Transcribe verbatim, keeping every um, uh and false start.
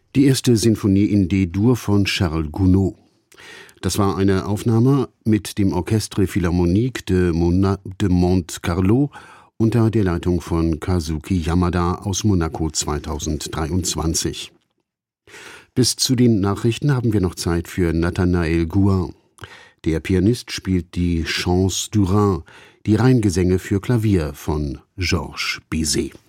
Die erste Sinfonie in D-Dur von Charles Gounod. Das war eine Aufnahme mit dem Orchestre Philharmonique de, Mona, de Monte-Carlo unter der Leitung von Kazuki Yamada aus Monaco zweitausenddreiundzwanzig. Bis zu den Nachrichten haben wir noch Zeit für Nathanael Gouin. Der Pianist spielt die Chants du Rhin, die Rheingesänge für Klavier von Georges Bizet.